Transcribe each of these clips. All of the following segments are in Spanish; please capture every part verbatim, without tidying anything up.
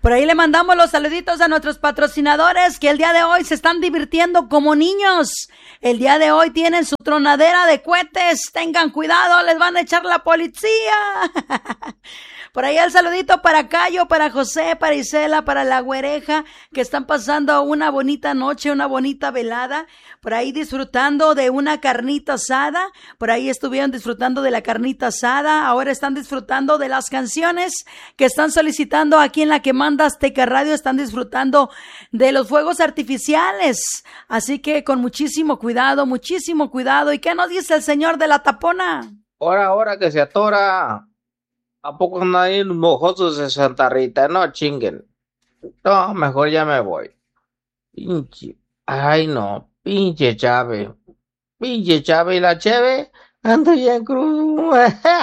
Por ahí le mandamos los saluditos a nuestros patrocinadores que el día de hoy se están divirtiendo como niños. El día de hoy tienen su tronadera de cohetes. Tengan cuidado, les van a echar la policía. Por ahí el saludito para Cayo, para José, para Isela, para la güereja, que están pasando una bonita noche, una bonita velada. Por ahí disfrutando de una carnita asada. Por ahí estuvieron disfrutando de la carnita asada. Ahora están disfrutando de las canciones que están solicitando aquí en la que manda Azteca Radio. Están disfrutando de los fuegos artificiales. Así que con muchísimo cuidado, muchísimo cuidado. ¿Y qué nos dice el señor de la tapona? Ahora, ahora que se atora. ¿A poco no hay mojosos de Santa Rita? No chinguen. No, mejor ya me voy. Pinche. Ay, no. Pinche Chave. Pinche Chave y la Cheve. Ando ya en cruz.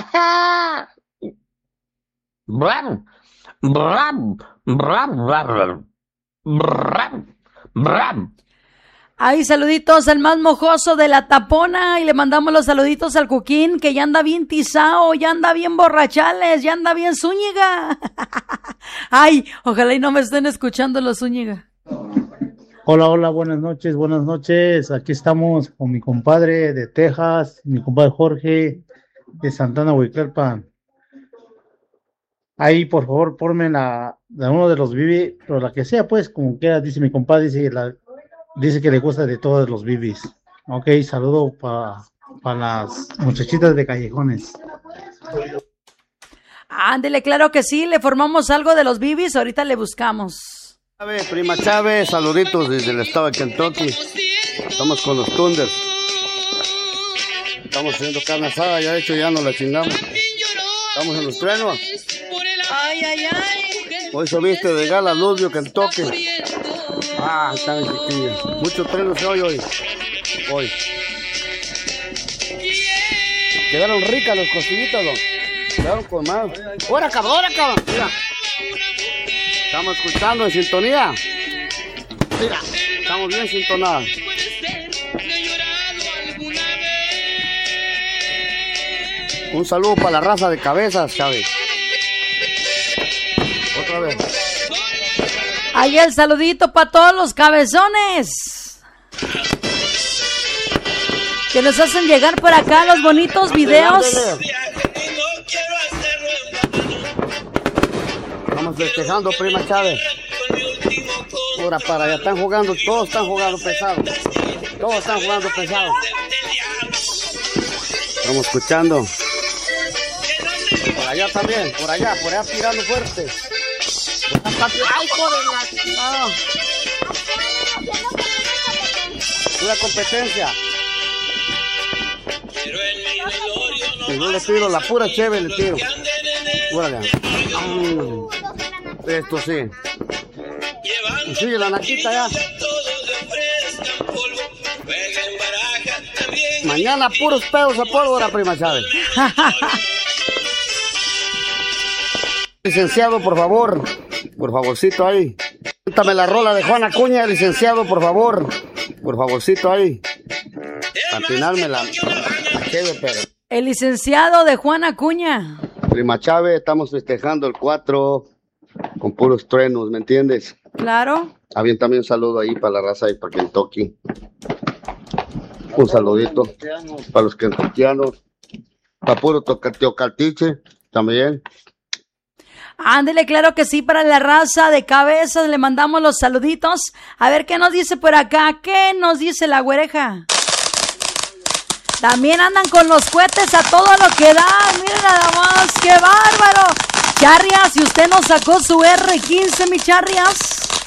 Bram. Bram. Bram. Bram. Bram. Bram. Ay, saluditos al más mojoso de la tapona y le mandamos los saluditos al Cuquín que ya anda bien tizao, ya anda bien borrachales, ya anda bien Zúñiga. Ay, ojalá y no me estén escuchando los Zúñiga. Hola, hola, buenas noches, buenas noches. Aquí estamos con mi compadre de Texas, mi compadre Jorge de Santana, Huicalpan. Ahí, por favor, ponme la, la uno de los Vivi, pero la que sea, pues, como quiera, dice mi compadre, dice la... Dice que le gusta de todos los bibis. Ok, saludo para pa las muchachitas de Callejones. Ándele, claro que sí, le formamos algo de los bibis, ahorita le buscamos. Chávez, prima Chávez, saluditos desde el estado de Kentucky. Estamos con los Thunders. Estamos haciendo carne asada, ya de hecho ya nos la chingamos. Estamos en los trenos. Ay, ay, ay. Hoy subiste de Gala, Ludwig, Kentucky. Ah, están chiquillos. Muchos trenos hoy, hoy. Hoy. Quedaron ricas los costillitos, ¿no? Quedaron con más. ¡Hora, cabrón, hora, cabrón! Mira. Estamos escuchando en sintonía. Mira, estamos bien sintonados. Un saludo para la raza de Cabezas, Chávez. Otra vez. Ahí el saludito para todos los cabezones que nos hacen llegar por acá los bonitos videos. Estamos festejando, prima Chávez. Ahora para allá están jugando, todos están jugando pesado. Todos están jugando pesado. Estamos escuchando. Por allá también, por allá, por allá tirando fuerte. ¡Ay, joder! No. Una competencia. Y no le tiro, la pura cheve le tiro. Órale. Mm. Esto sí. Y sigue la naquita ya. Mañana puros pedos a pólvora, prima Chávez. Licenciado, por favor. Por favorcito ahí. Cuéntame la rola de Juan Acuña, licenciado, por favor. Por favorcito ahí. Patinarme la, la cheve, pero. El licenciado de Juan Acuña. Prima Chávez, estamos festejando el cuatro con puros truenos, ¿me entiendes? Claro. Había también un saludo ahí para la raza de para Kentucky. Un saludito para los kentuckianos. Para puro Teocaltiche también. Ándele, claro que sí, para la raza de Cabezas le mandamos los saluditos. A ver qué nos dice por acá, qué nos dice la güereja. También andan con los cohetes a todo lo que da, miren nada más, qué bárbaro. Charrias, si usted nos sacó su erre quince, mi Charrias.